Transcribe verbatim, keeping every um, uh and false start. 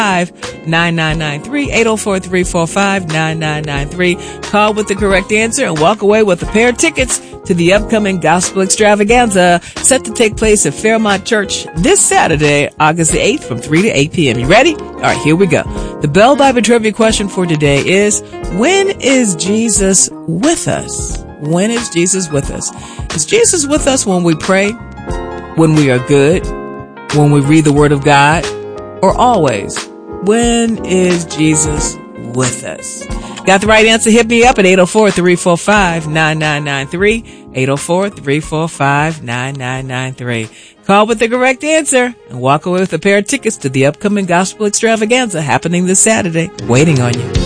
nine nine nine three, eight oh four, three four five, nine nine nine three. Call with the correct answer and walk away with a pair of tickets to the upcoming Gospel Extravaganza set to take place at Fairmont Church this Saturday, August the eighth from three to eight p.m. You ready? All right, here we go. The Bell Bible Trivia question for today is, when is Jesus with us? When is Jesus with us? Is Jesus with us when we pray, when we are good, when we read the Word of God, or always? When is Jesus with us? Got the right answer? Hit me up at eight oh four, three four five, nine nine nine three, eight oh four, three four five, nine nine nine three. Call with the correct answer and walk away with a pair of tickets to the upcoming Gospel Extravaganza happening this Saturday. Waiting on you.